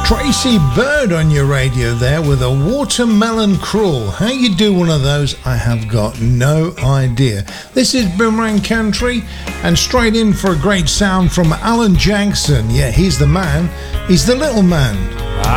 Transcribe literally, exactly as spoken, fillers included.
Tracy Bird on your radio there with a Watermelon Crawl. How you do one of those, I have got no idea. This is Boomerang Country, and straight in for a great sound from Alan Jackson. Yeah, he's the man. He's the little man.